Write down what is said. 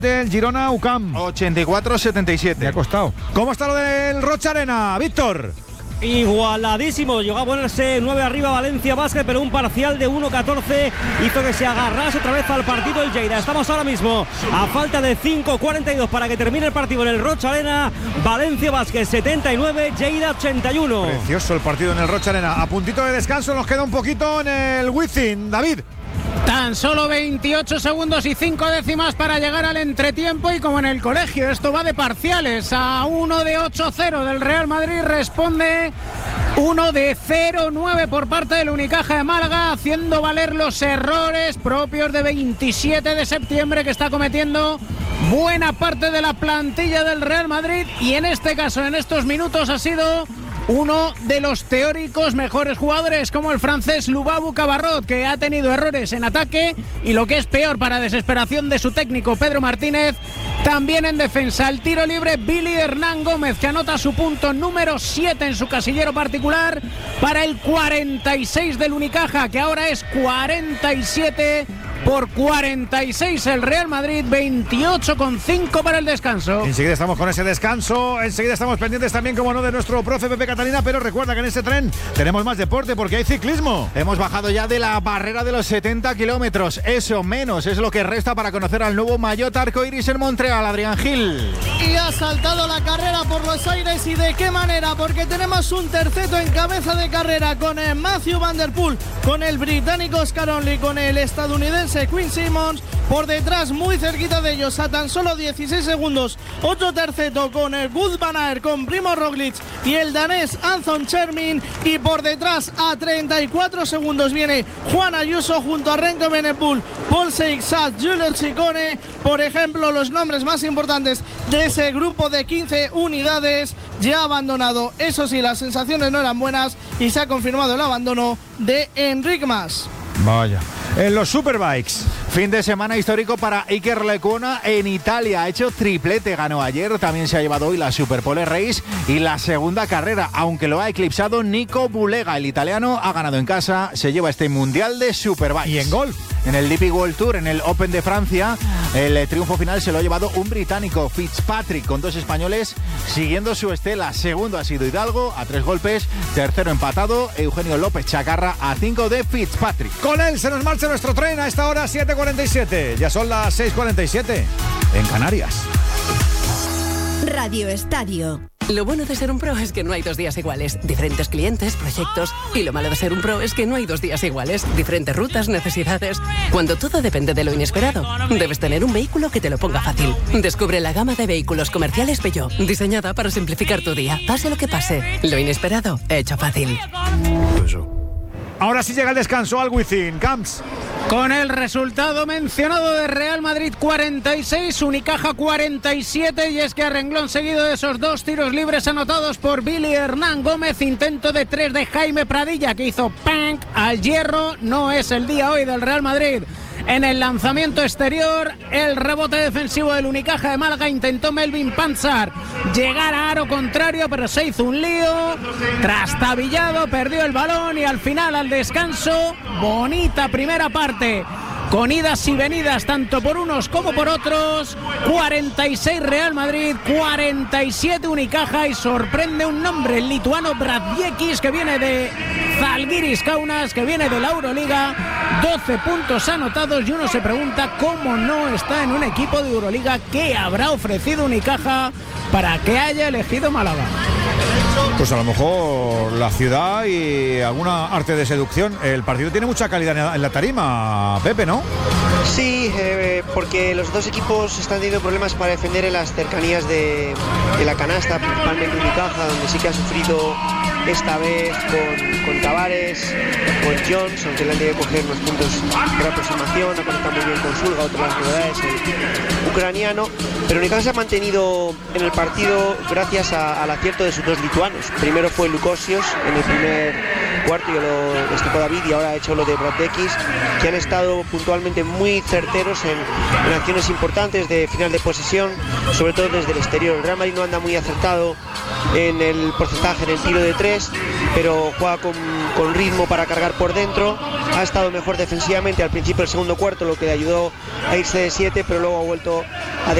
del Girona UCAM. 84-77. Me ha costado. ¿Cómo está lo del Rocha Arena, Víctor? Igualadísimo, llegó a ponerse 9 arriba Valencia Basket, pero un parcial de 1-14 hizo que se agarrase otra vez al partido el Lleida. Estamos ahora mismo a falta de 5:42 para que termine el partido en el Rocha Arena. Valencia Basket 79, Lleida 81. Precioso el partido en el Rocha Arena. A puntito de descanso, nos queda un poquito en el Wizzing, David. Tan solo 28 segundos y 5 décimas para llegar al entretiempo, y como en el colegio esto va de parciales, a 1 de 8-0 del Real Madrid responde 1 de 0-9 por parte del Unicaja de Málaga, haciendo valer los errores propios de 27 de septiembre que está cometiendo buena parte de la plantilla del Real Madrid, y en este caso, en estos minutos, ha sido uno de los teóricos mejores jugadores, como el francés Lubabou Cabarrot, que ha tenido errores en ataque y, lo que es peor, para desesperación de su técnico Pedro Martínez, también en defensa. El tiro libre, Billy Hernán Gómez, que anota su punto número 7 en su casillero particular para el 46 del Unicaja, que ahora es 47 por 46 el Real Madrid, 28,5 para el descanso. Enseguida estamos con ese descanso, enseguida estamos pendientes también, como no, de nuestro profe Pepe Catalina, pero recuerda que en este tren tenemos más deporte porque hay ciclismo. Hemos bajado ya de la barrera de los 70 kilómetros, eso menos es lo que resta para conocer al nuevo maillot arcoiris en Montreal, Adrián Gil. Y ha saltado la carrera por los aires, y de qué manera, porque tenemos un terceto en cabeza de carrera con el Matthew Van Der Poel, con el británico Oscar Onley, con el estadounidense Quinn Simmons por detrás, muy cerquita de ellos, a tan solo 16 segundos. Otro terceto con el Wout van Aert, con Primož Roglič y el danés Anton Chermin, y por detrás a 34 segundos viene Juan Ayuso junto a Remco Evenepoel, Paul Seixas, Julius Ciccone, por ejemplo, los nombres más importantes de ese grupo de 15 unidades ya abandonado. Eso sí, las sensaciones no eran buenas y se ha confirmado el abandono de Enric Mas. Vaya. En los Superbikes, fin de semana histórico para Iker Lecuona en Italia. Ha hecho triplete, ganó ayer, también se ha llevado hoy la Superpole Race y la segunda carrera, aunque lo ha eclipsado Nico Bulega. El italiano ha ganado en casa, se lleva este Mundial de Superbikes. Y en golf, en el DP World Tour, en el Open de Francia, el triunfo final se lo ha llevado un británico, Fitzpatrick, con dos españoles siguiendo su estela. Segundo ha sido Hidalgo, a 3 golpes. Tercero empatado, Eugenio López Chacarra, a 5 de Fitzpatrick. Con él se nos marcha nuestro tren a esta hora, 7:47. Ya son las 6:47 en Canarias. Radio Estadio. Lo bueno de ser un pro es que no hay 2 días iguales. Diferentes clientes, proyectos. Y lo malo de ser un pro es que no hay 2 días iguales. Diferentes rutas, necesidades. Cuando todo depende de lo inesperado, debes tener un vehículo que te lo ponga fácil. Descubre la gama de vehículos comerciales Peugeot, diseñada para simplificar tu día. Pase lo que pase, lo inesperado, hecho fácil. Ahora sí llega el descanso al Wizzing, Camps. Con el resultado mencionado de Real Madrid 46, Unicaja 47, y es que a renglón seguido de esos 2 tiros libres anotados por Billy Hernán Gómez, intento de 3 de Jaime Pradilla, que hizo ¡pang! Al hierro. No es el día hoy del Real Madrid. En el lanzamiento exterior, el rebote defensivo del Unicaja de Málaga, intentó Melvin Panzar llegar a aro contrario, pero se hizo un lío, trastabillado, perdió el balón, y al final, al descanso, bonita primera parte, con idas y venidas tanto por unos como por otros. 46 Real Madrid, 47 Unicaja, y sorprende un nombre, el lituano Bradziekis, que viene de Zalgiris Kaunas, que viene de la Euroliga. 12 puntos anotados, y uno se pregunta cómo no está en un equipo de Euroliga. ¿Qué habrá ofrecido Unicaja para que haya elegido Málaga? Pues a lo mejor la ciudad y alguna arte de seducción. El partido tiene mucha calidad en la tarima, Pepe, ¿no? Sí, porque los dos equipos están teniendo problemas para defender en las cercanías de la canasta, principalmente Unicaja, donde sí que ha sufrido esta vez con Tavares, con Jones, aunque le han tenido que coger unos puntos por aproximación. Ha conectado muy bien con Sulga, otra de las novedades, el ucraniano. Pero Unicaja se ha mantenido en el partido gracias al acierto de sus 2 lituanos. Primero fue Lukosius en el primer cuarto, y lo destacó David, y ahora ha hecho lo de Bradziekis, que han estado puntualmente muy certeros en acciones importantes de final de posesión, sobre todo desde el exterior. El Real Madrid no anda muy acertado en el porcentaje en el tiro de 3, pero juega con ritmo para cargar por dentro. Ha estado mejor defensivamente al principio del segundo cuarto, lo que le ayudó a irse de 7, pero luego ha vuelto a